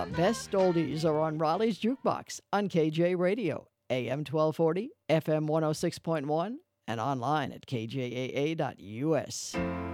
best oldies are on Raleigh's Jukebox on KJ Radio, AM 1240, FM 106.1, and online at kjaa.us.